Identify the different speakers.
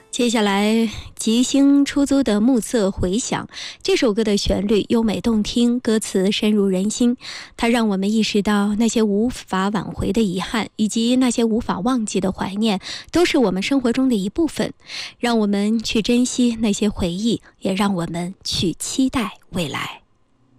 Speaker 1: 接下来吉星出租的暮色回响，这首歌的旋律优美动听，歌词深入人心，它让我们意识到那些无法挽回的遗憾，以及那些无法忘记的怀念，都是我们生活中的一部分。让我们去珍惜那些回忆，也让我们去期待未来。